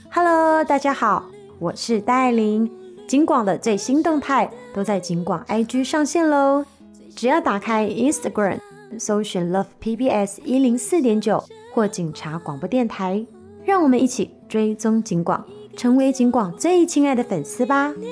Hello， 大家好，我是戴爱玲。警广的最新动态都在警广 IG 上线咯，只要打开 Instagram， 搜寻 Love PBS 104.9或警察广播电台，让我们一起追踪警广，成为警广最亲爱的粉丝吧。